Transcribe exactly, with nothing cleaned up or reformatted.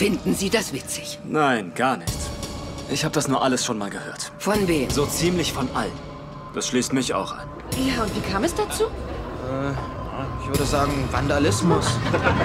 Finden Sie das witzig? Nein, gar nicht. Ich habe das nur alles schon mal gehört. Von wem? So ziemlich von allen. Das schließt mich auch ein. Ja, und wie kam es dazu? Äh, ich würde sagen Vandalismus.